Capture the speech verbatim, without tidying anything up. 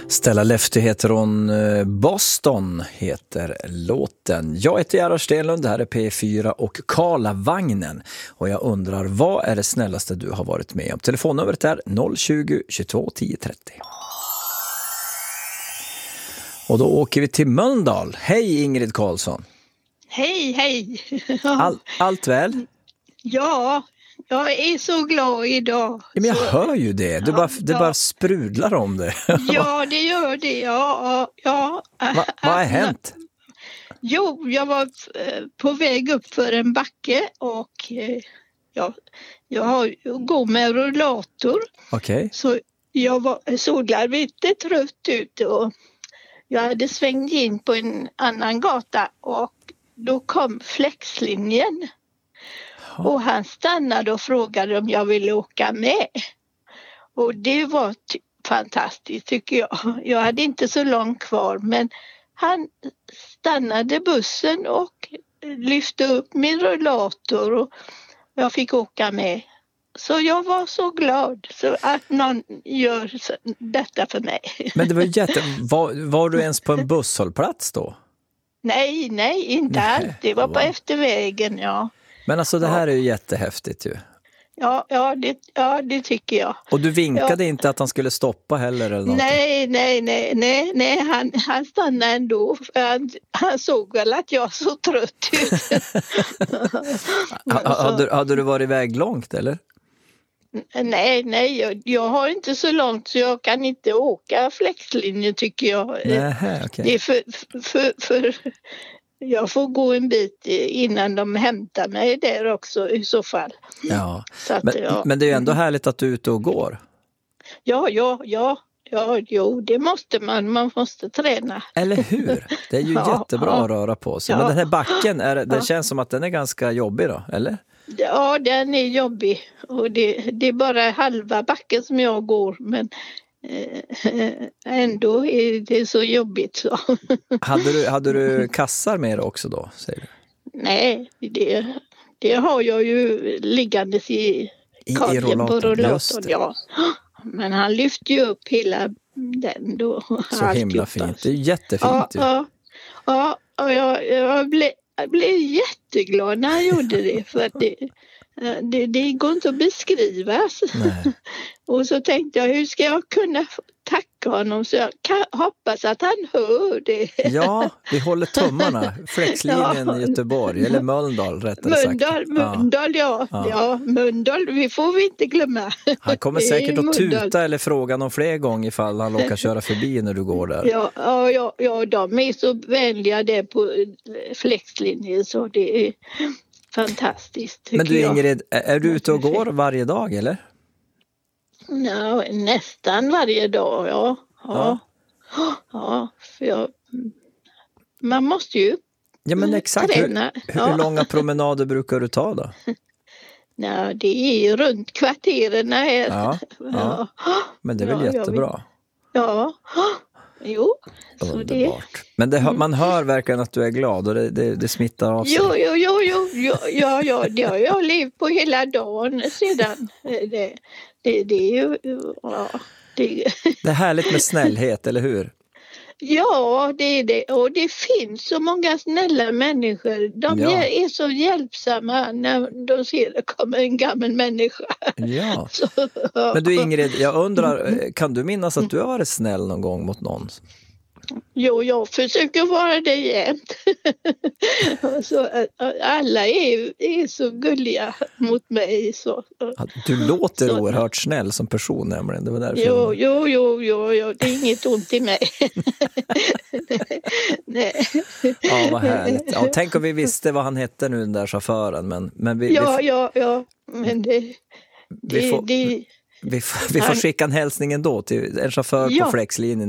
Stella Lefty heter hon, Boston heter låten. Jag heter Gerhard Stenlund, det här är P fyra och Karlavagnen. Och jag undrar, vad är det snällaste du har varit med om? Telefonnumret är noll tjugo, tjugotvå, tio trettio. Och då åker vi till Mölndal. Hej Ingrid Karlsson. Hej, hej. All, allt väl? Ja, jag är så glad idag. Ja, men jag så... hör ju det. Du ja, bara, det ja. bara sprudlar om det. Ja, det gör det. Ja, ja. Va, vad har hänt? Jo, jag var på väg upp för en backe och ja, jag har, går med rullator. Okej. Okay. Så jag var, såg lite trött ut och jag hade svängt in på en annan gata och då kom flexlinjen. Och han stannade och frågade om jag ville åka med. Och det var ty- fantastiskt tycker jag. Jag hade inte så långt kvar men han stannade bussen och lyfte upp min rullator och jag fick åka med. Så jag var så glad så att någon gör detta för mig. Men det var jätte... Var, var du ens på en busshållplats då? Nej, nej, inte nej, alls. Det var på eftervägen, ja. Men alltså det här är ju jättehäftigt ju. Ja, ja, det, ja, det tycker jag. Och du vinkade ja. inte att han skulle stoppa heller eller någonting? Nej, nej, nej, nej, nej. Han, han stannade ändå. Han, han såg väl att jag så trött ut. hade, hade du varit iväg långt eller? Nej, nej, jag, jag har inte så långt så jag kan inte åka flexlinjen tycker jag. Nähä, okay. Det är för, för, för jag får gå en bit innan de hämtar mig där också i så fall. Ja, så att, men, ja. men det är ju ändå härligt att du är ute och går. Ja, ja, ja. Ja, jo, det måste man. Man måste träna. Eller hur? Det är ju ja, jättebra ja. att röra på sig. Ja. Men den här backen, är, det ja. känns som att den är ganska jobbig då, eller? Ja, den är jobbig. Och det, det är bara halva backen som jag går. Men eh, ändå är det så jobbigt. Så. Hade du, hade du kassar med också då, säger du? Nej, det, det har jag ju liggandes i kajen på rullatorn. Ja. Men han lyfte ju upp hela den då. Så himla fint. Det är jättefint ja, ju. Ja, ja, och jag, jag, blev, jag blev jätteglad när han gjorde det. För att det, det, det går inte att beskrivas. Nej. Och så tänkte jag, hur ska jag kunna tacka honom? Så jag kan, hoppas att han hör det. Ja, vi håller tummarna. Flexlinjen ja. i Göteborg, eller Mölndal rättare Mölndal, sagt. Mölndal, ja. Ja. ja. Mölndal, vi får vi inte glömma. Han kommer säkert att tuta eller fråga någon fler gånger ifall han råkar köra förbi när du går där. Ja, ja, ja, ja de är så vänliga där på flexlinjen så det är fantastiskt. Men du Ingrid, jag. är du ute och går varje dag eller? Ja, nästan varje dag, ja. Ja, ja. ja för jag, man måste ju ja, men exakt. träna. Hur, hur ja. långa promenader brukar du ta då? Ja, det är runt kvartererna här. Ja, ja. Men det är väl ja, jättebra. Ja, jo. Så det... Men det, man hör verkligen att du är glad och det, det, det smittar av sig. Jo, jo, jo, jo, jo ja, ja, det har jag levt på hela dagen sedan. Det, det, det är ju... Ja, det... det är härligt med snällhet, eller hur? Ja, det är det. Och det finns så många snälla människor. De ja. är så hjälpsamma när de ser det kommer en gammal människa. Ja. Så, ja. Men du Ingrid, jag undrar, kan du minnas att du har varit snäll någon gång mot någon? Jo, jag försöker vara det jämt. Så, alla är, är så gulliga mot mig. Så. Du låter så. Oerhört snäll som person nämligen. Det var därför jo, jo, jo, jo, jo, det är inget ont i mig. Nej. Ja, vad härligt. Ja, tänk om vi visste vad han hette nu, den där chauffören. Men, men vi, ja, vi, ja, ja, men det... det, vi får, det vi får, vi får skicka en hälsning ändå till en chaufför ja. på flexlinjen